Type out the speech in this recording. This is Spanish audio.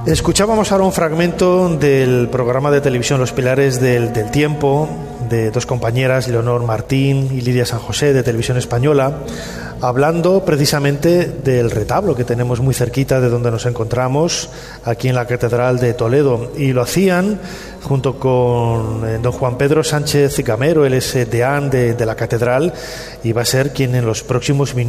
Escuchábamos ahora un fragmento del programa de televisión Los Pilares del Tiempo, de dos compañeras, Leonor Martín y Lidia San José, de Televisión Española, hablando precisamente del retablo que tenemos muy cerquita de donde nos encontramos, aquí en la Catedral de Toledo, y lo hacían junto con don Juan Pedro Sánchez Gamero. Él es deán de la Catedral y va a ser quien en los próximos minutos